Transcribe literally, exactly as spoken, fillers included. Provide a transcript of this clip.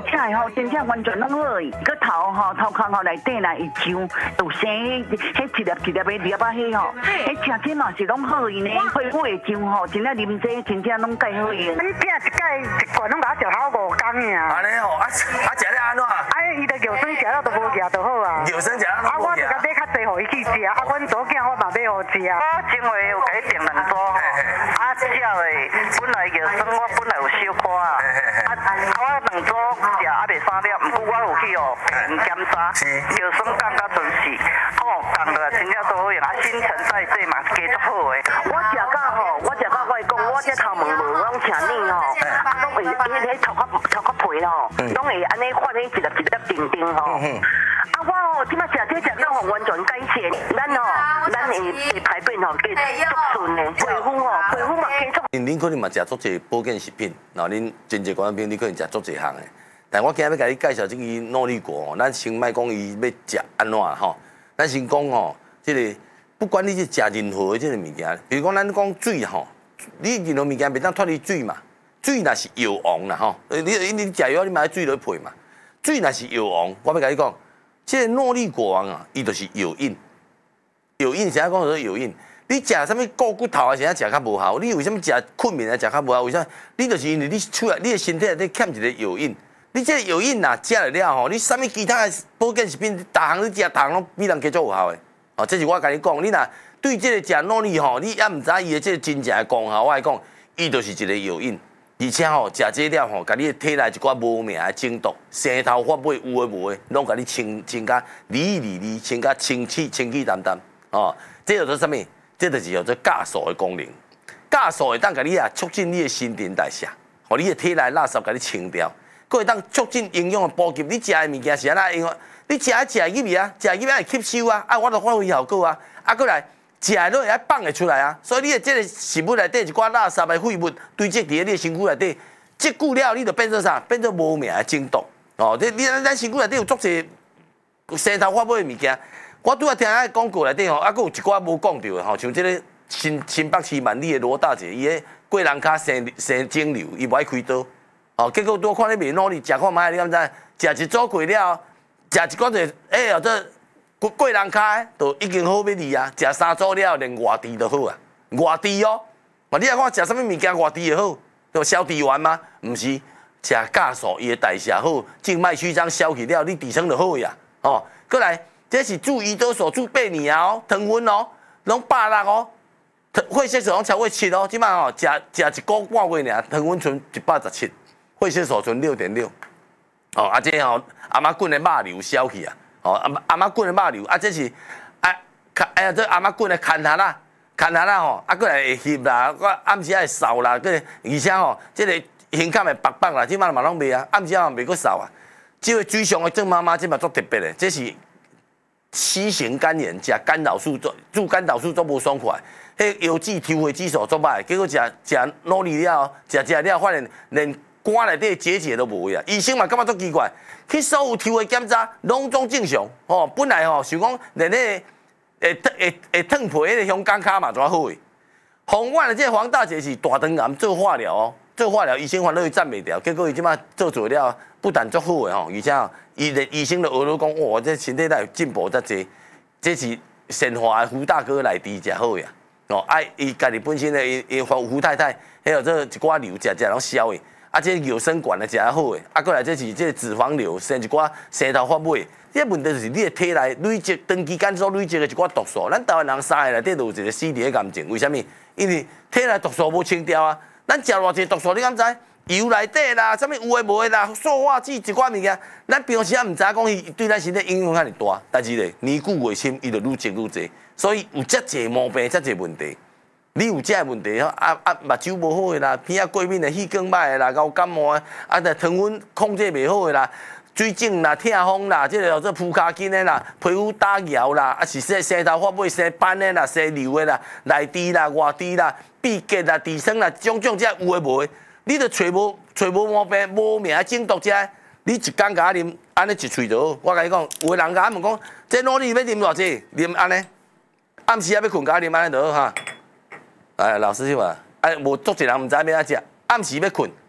车吼，真正完全拢好去。个头吼头壳吼内底啦，伊像有生迄迄一粒一粒的粒啊，迄吼，迄食起嘛是拢好去呢。皮肤会上吼，真正啉这真正拢介好用。你拼一盖一罐拢甲我食好五工尔。安尼吼，啊啊食了安怎？哎，伊的药酸食了都无食就好啊。药酸食了都无食。啊，我就甲买较济，互伊去食。啊，阮左囝我嘛买互食。我前回有甲伊订两组，啊，少的本来药酸我本来有小可啊，啊，我两组食啊袂三粒，毋过我有去哦检查，药酸降到准时，哦降落真正都好用，啊新陈代谢嘛加足好的。我食到吼，我食到我讲，我这头毛毛拢请你吼，啊拢会因为迄头壳头壳皮吼，拢会安尼发迄一粒一粒定定吼。啊我吼即摆食这食到吼完全改善，咱吼咱会会排便吼加足顺的，皮肤吼皮肤嘛加足。恁可能嘛食足济保健食品，然后恁真济观众朋友你可能食足济项的。但我今日要甲你介绍这个诺丽果，咱先莫讲伊要食安怎吼，咱先讲吼，这个不管你是食任何的这个物件，比如讲咱讲水吼，你任何物件袂当脱离水嘛，水若是药王啦吼，你你食药你买水落配嘛，水若是药王，我要甲你讲，这个诺丽果王啊，伊就是药引，药引现在讲做药引。你食啥物固骨头啊？是啊，食较无效。你为什么食困眠啊？食较无效？为啥？你就是因为你出来，你的身体内底欠一个药引。你这个药引呐，食了了吼，你啥物其他的保健食品，逐项你食，逐项拢比人加做有效的。哦，这是我甲你讲，你若对这个食诺丽吼，你也毋知伊的这个真正的功效，我来讲，伊就是一个药引。而且吼，食这了吼，甲你的体内一寡无名的症毒、生头发尾有诶无诶，拢甲你清清甲理理理，清甲清气清气淡淡。哦，这叫做啥物？这就是叫做酵素的功能，酵素会当甲你啊促进你的新陈代谢，互你的体内垃圾甲你清掉，佫会当促进营养的补给。你食的物件是安那用？你食啊食入去啊，食入去会吸收啊，啊我就发挥效果啊，啊佫来食的都会爱放会出来啊。所以你的这个食物内底一寡垃圾的废物堆积伫你的身躯内底，积久了你就变做啥？变做无名的症毒。哦，你你咱身躯内底有足侪生头发尾的物件。我拄仔听迄广告内底吼，啊，佫有一寡无讲到的吼，像即个新新北市万里的罗大姐，伊个过人骹生生肿瘤，伊无爱开刀，哦，结果拄看你袂努力，食看卖，你敢知？食一组过了，食一寡就哎哦，这过过人骹都已经好要离啊，食三组了，连外地都好啊，外地哦，嘛你来看食啥物物件外地就好，就消地丸吗？毋是，食酵素，伊的代谢好，静脉曲张消去了，你底层就好呀，哦，过来。这是住胰岛素住八年啊哦，糖分哦，拢百六哦，血色素拢超过七哦，即摆吼食食一个半月尔，糖分剩一百十七，血色素剩六点六，哦啊这吼阿妈滚的肉瘤消去啊，哦阿阿妈滚的肉瘤啊这是啊哎呀这阿妈滚的牵下啦，牵下啦吼，啊过来会翕啦，我暗时会瘦啦，个而且吼这个胸坎会白白啦，即摆嘛拢袂啊，暗时吼袂阁瘦啊，这个水上的郑妈妈即摆足特别的，这是。C 型肝炎食干扰素做做干扰素做无爽快，迄腰子抽血指数做歹，结果食食努力了，食食了发现连肝内底结节都无啊！医生嘛感觉足奇怪，去所有抽血检查拢总正常，吼、哦，本来吼想讲连迄会会会烫皮迄个香港骹嘛怎好诶？红万的这黄大姐是大肠癌做化疗哦，做化疗医生烦恼伊站袂掉，结果伊即摆做做了，不但足好诶吼，而且吼。伊的医生就学了讲，哇，这身体内进步遮济，这是神华的胡大哥来治才好呀。哦，啊，伊家己本身的伊伊胡太太，还有这一寡瘤食食拢消的，啊，这药生管的食较好的，啊，过来这是这脂肪瘤生一寡生头发尾，这问题就是你的体内累积长期间所累积的一寡毒素，咱台湾人三个内底都有一个死伫个癌症，为什么？因为体内毒素无清掉啊，咱食偌济毒素，你敢知？油内底啦，啥物有诶无诶啦，塑化剂一寡物件，咱平时也毋知影讲伊对咱身体影响遐尼大，但是咧年久月深，伊就愈积愈济，所以有遮济毛病，遮济问题。你有遮个问题，啊啊目睭无好诶啦，鼻仔过敏诶，气管歹诶啦，高感冒诶，啊，但糖分控制袂好诶啦，水肿啦、痛风啦，即个叫做扑骹筋诶啦，皮肤打摇啦，啊是说生头发尾生斑诶啦、生瘤诶啦、内痔啦、外痔啦、闭结啦、痔疮啦，种种遮有诶无诶。你著找无找无毛病，无名症毒者，你一工甲我啉，安尼一喙就好。我甲你讲，有诶人甲我问讲，这努力要啉偌济？啉安尼，暗时也要困，甲我啉安尼就好哈。哎，老师傅啊，哎，无足一人毋知要安怎食，暗时要困，